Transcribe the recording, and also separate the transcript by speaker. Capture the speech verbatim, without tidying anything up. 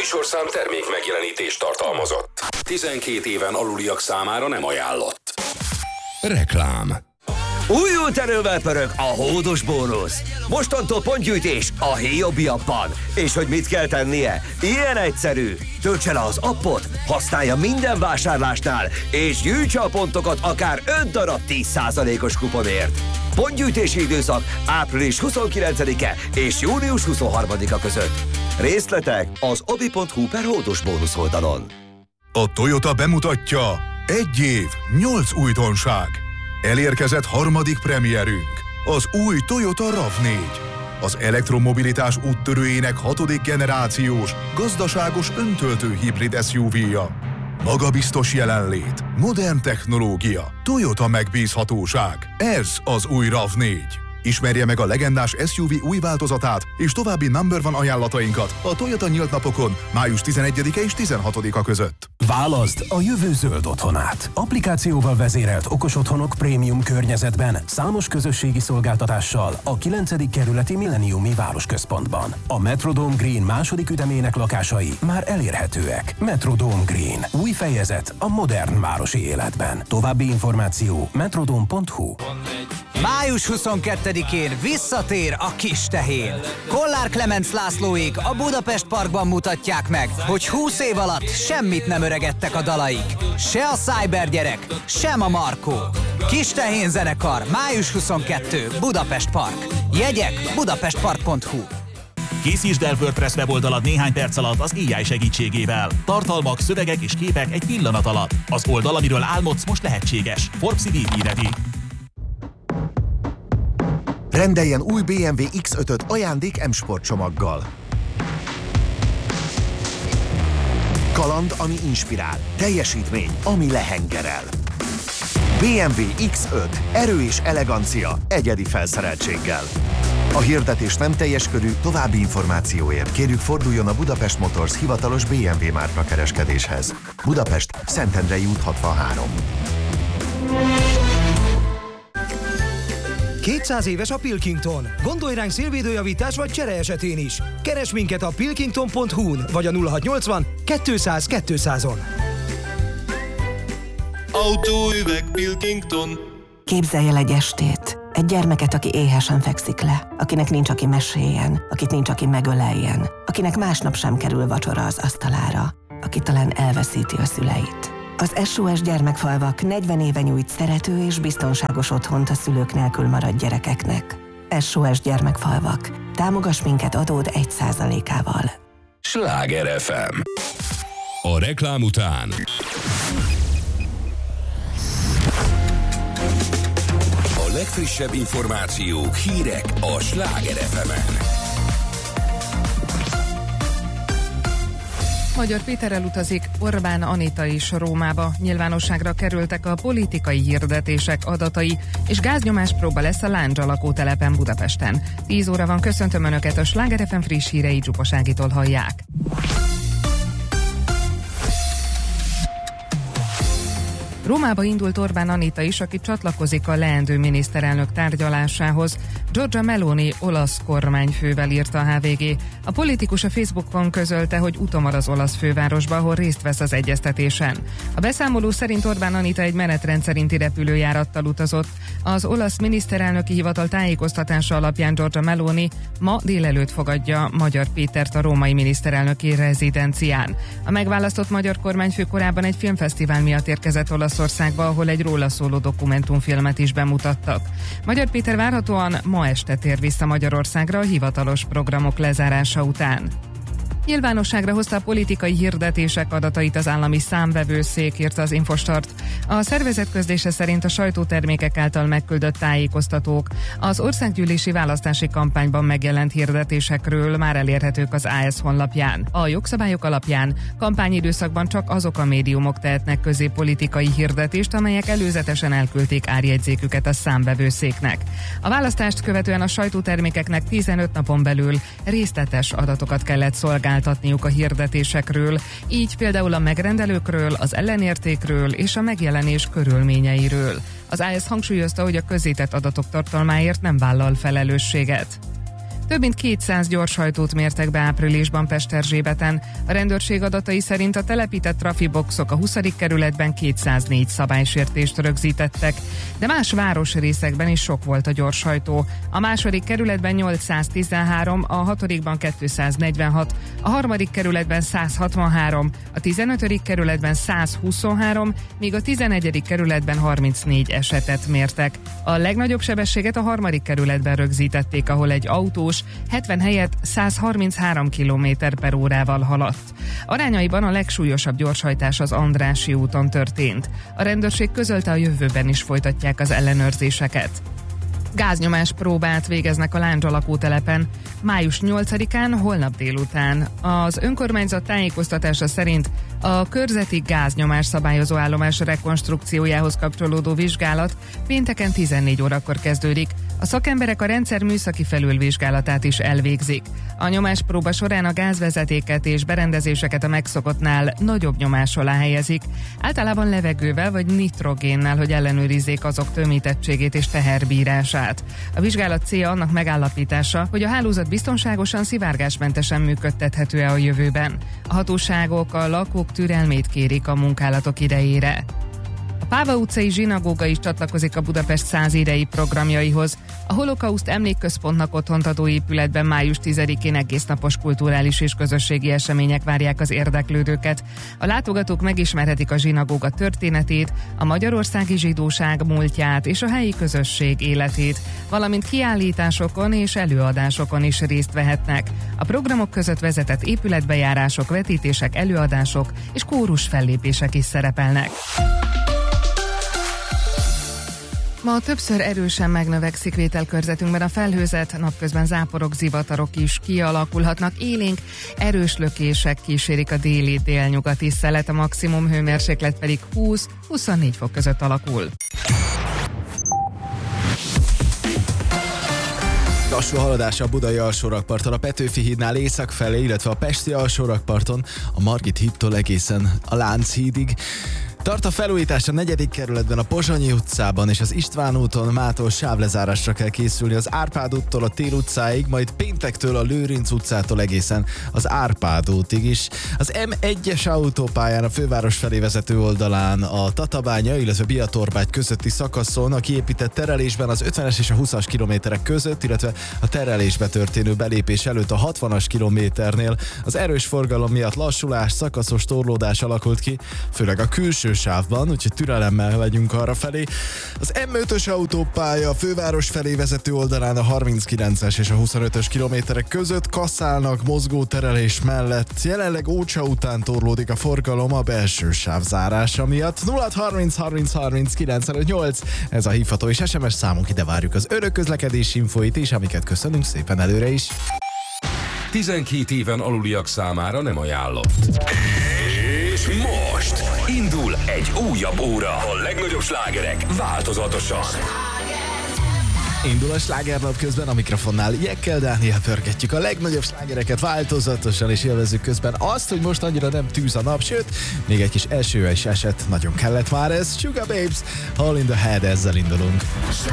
Speaker 1: műsorszám termék megjelenítést tartalmazott. tizenkét éven aluliak számára nem ajánlott. Reklám.
Speaker 2: Újult erővel pörög a hódos bónusz. Mostantól pontgyűjtés a Hiobi appban. És hogy mit kell tennie? Ilyen egyszerű. Töltse le az appot, használja minden vásárlásnál, és gyűjtse a pontokat akár öt darab tíz százalékos kuponért. Pontgyűjtési időszak április huszonkilencedike és június huszonharmadika között. Részletek az obi pont hu per hódos bónusz oldalon.
Speaker 3: A Toyota bemutatja: egy év, nyolc újdonság. Elérkezett harmadik premierünk, az új Toyota rav négy. Az elektromobilitás úttörőjének hatodik generációs, gazdaságos öntöltő hibrid es u vé-ja. Magabiztos jelenlét, modern technológia, Toyota megbízhatóság. Ez az új rav négy. Ismerje meg a legendás es u vé új változatát és további number one ajánlatainkat a Toyota nyílt napokon május tizenegyedike és tizenhatodika között.
Speaker 4: Válaszd a jövő zöld otthonát. Applikációval vezérelt okos otthonok prémium környezetben, számos közösségi szolgáltatással a kilencedik kerületi Millenniumi városközpontban. A Metrodome Green második ütemének lakásai már elérhetőek. Metrodome Green. Új fejezet a modern városi életben. További információ metrodome pont hu.
Speaker 5: május huszonkettedikén visszatér a kis tehén. Kollár Klemenc Lászlóék a Budapest Parkban mutatják meg, hogy húsz év alatt semmit nem öregedtek a dalaik. Se a Cybergyerek, sem a Markó. Kis tehén zenekar, május huszonkettedike, Budapest Park. Jegyek budapestpark pont hu.
Speaker 6: Készítsd el WordPress weboldalad néhány perc alatt az á i segítségével. Tartalmak, szövegek és képek egy pillanat alatt. Az oldal, amiről álmodsz, most lehetséges. Forbes i vé íreti.
Speaker 7: Rendeljen új bé em vé iksz ötöt ajándék M-Sport csomaggal. Kaland, ami inspirál. Teljesítmény, ami lehengerel. bé em vé iksz öt. Erő és elegancia egyedi felszereltséggel. A hirdetés nem teljes körű, további információért kérjük forduljon a Budapest Motors hivatalos bé em vé márka kereskedéshez. Budapest, Szentendrei út hatvanhárom.
Speaker 8: kétszáz éves a Pilkington. Gondolj ránk szélvédőjavítás vagy csere esetén is. Keresd minket a pilkington pont hu-n vagy a nulla hatszáznyolcvan kétszáz kétszázon.
Speaker 9: Autóüveg Pilkington.
Speaker 10: Képzelj el egy estét. Egy gyermeket, aki éhesen fekszik le, akinek nincs, aki meséljen, akit nincs, aki megöleljen, akinek másnap sem kerül vacsora az asztalára, aki talán elveszíti a szüleit. Az es o es Gyermekfalvak negyven éve nyújt szerető és biztonságos otthont a szülők nélkül maradt gyerekeknek. es o es Gyermekfalvak. Támogass minket adód egy százalékával.
Speaker 1: Sláger ef em. A reklám után a legfrissebb információk, hírek a Sláger ef emen.
Speaker 11: Magyar Péter elutazik, Orbán Anita is Rómába. Nyilvánosságra kerültek a politikai hirdetések adatai, és gáznyomás-próba lesz a Láncsa lakótelepen Budapesten. tíz óra van, köszöntöm Önöket, a Sláger ef em friss hírei Zsupas Ágitól hallják. Rómába indult Orbán Anita is, aki csatlakozik a leendő miniszterelnök tárgyalásához. Giorgia Meloni olasz kormányfővel írta a há vé gé. A politikus a Facebookon közölte, hogy utamar az olasz fővárosba, ahol részt vesz az egyeztetésen. A beszámoló szerint Orbán Anita egy menetrend szerinti repülőjárattal utazott. Az olasz miniszterelnöki hivatal tájékoztatása alapján Giorgia Meloni ma délelőtt fogadja Magyar Pétert a római miniszterelnöki rezidencián. A megválasztott magyar kormányfő korábban egy filmfesztivál miatt érkezett Olaszországba, ahol egy róla szóló dokumentumfilmet is bemutattak. Magyar Péter várhatóan ma este tér vissza Magyarországra a hivatalos programok lezárása után. Nyilvánosságra hozta a politikai hirdetések adatait az állami számvevőszék, írta az Infostart. A szervezet közlése szerint a sajtótermékek által megküldött tájékoztatók az országgyűlési választási kampányban megjelent hirdetésekről már elérhetők az á es honlapján. A jogszabályok alapján kampányidőszakban csak azok a médiumok tehetnek közé politikai hirdetést, amelyek előzetesen elküldték árjegyzéküket a számvevőszéknek. A választást követően a sajtótermékeknek tizenöt napon belül részletes adatokat kellett szolgáltatniuk a hirdetésekről, így például a megrendelőkről, az ellenértékről és a megjelenés körülményeiről. Az á es hangsúlyozta, hogy a közzétett adatok tartalmáért nem vállal felelősséget. Több mint kétszáz gyorshajtót mértek be áprilisban Pesterzsébeten. A rendőrség adatai szerint a telepített trafiboxok a huszadik kerületben kétszáznégy szabálysértést rögzítettek, de más városrészekben is sok volt a gyorshajtó. A második kerületben nyolcszáztizenhárom, a hatodikban kétszáznegyvenhat, a harmadik kerületben száz hatvanhárom, a tizenötödik kerületben száz huszonhárom, míg a tizenegyedik kerületben harmincnégy esetet mértek. A legnagyobb sebességet a harmadik kerületben rögzítették, ahol egy autós hetven helyett száz harminchárom kilométer per órával haladt. Arányaiban a legsúlyosabb gyorshajtás az Andrássy úton történt. A rendőrség közölte, a jövőben is folytatják az ellenőrzéseket. Gáznyomás próbát végeznek a Lándzsa lakótelepen május nyolcadikán, holnap délután. Az önkormányzat tájékoztatása szerint a körzeti gáznyomás szabályozó állomás rekonstrukciójához kapcsolódó vizsgálat pénteken tizennégy órakor kezdődik. A szakemberek a rendszer műszaki felülvizsgálatát is elvégzik. A nyomáspróba során a gázvezetéket és berendezéseket a megszokottnál nagyobb nyomás alá helyezik, általában levegővel vagy nitrogénnel, hogy ellenőrizzék azok tömítettségét és teherbírását. A vizsgálat célja annak megállapítása, hogy a hálózat biztonságosan, szivárgásmentesen működtethető-e a jövőben. A hatóságok a lakók türelmét kérik a munkálatok idejére. A Páva utcai zsinagóga is csatlakozik a Budapest száz idei programjaihoz. A Holokauszt Emlékközpontnak otthont adó épületben május tizedikén egésznapos kulturális és közösségi események várják az érdeklődőket. A látogatók megismerhetik a zsinagóga történetét, a magyarországi zsidóság múltját és a helyi közösség életét, valamint kiállításokon és előadásokon is részt vehetnek. A programok között vezetett épületbejárások, vetítések, előadások és kórus fellépések is szerepelnek. Ma többször erősen megnövekszik vételkörzetünkben a felhőzet, napközben záporok, zivatarok is kialakulhatnak, élénk, erős lökések kísérik a déli délnyugati szelet, a maximum hőmérséklet pedig húsz-huszonnégy fok között alakul.
Speaker 12: Lassú haladás a budai alsórakparton, a Petőfi hídnál észak felé, illetve a pesti alsórakparton, a Margit hídtól egészen a Lánchídig. Tart a felújítás a negyedik kerületben, a Pozsonyi utcában és az István úton, mától sávlezárásra kell készülni az Árpád úttól a Tél utcáig, majd péntektől a Lőrinc utcától egészen az Árpád útig is. Az em egyes autópályán a főváros felé vezető oldalán a Tatabánya, illetve Biatorbágy közötti szakaszon a kiépített terelésben az ötvenes és a huszas kilométerek között, illetve a terelésbe történő belépés előtt a hatvanas kilométernél az erős forgalom miatt lassulás, szakaszos torlódás alakult ki, főleg a külső sávban, úgyhogy türelemmel legyünk arra felé. Az em ötös autópálya a főváros felé vezető oldalán a harminckilences és a huszonötös kilométerek között kasszálnak mozgóterelés mellett. Jelenleg Ócsa után torlódik a forgalom a belső sáv zárása miatt. nulla harminc harminc harminc kilencvenöt nyolc, ez a hívható és es em es számunk, ide várjuk az örök közlekedési infoit is, amiket köszönünk szépen előre is.
Speaker 1: tizenkét éven aluliak számára nem ajánlott. És most indul egy újabb óra. A legnagyobb slágerek változatosan.
Speaker 12: Indul a slágernap, közben a mikrofonnál Jekkel Dániel pörgetjük a legnagyobb slágereket változatosan, és élvezzük közben azt, hogy most annyira nem tűz a nap, sőt, még egy kis eső is esett, nagyon kellett már ez. Sugar Babes, All in the Head, ezzel indulunk.